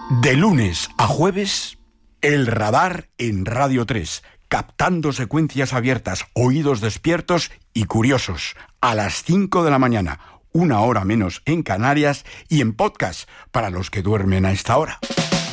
De lunes a jueves, El Radar en Radio 3, captando secuencias abiertas, oídos despiertos y curiosos, a las 5 de la mañana, 1 hora menos en Canarias, y en podcast para los que duermen a esta hora.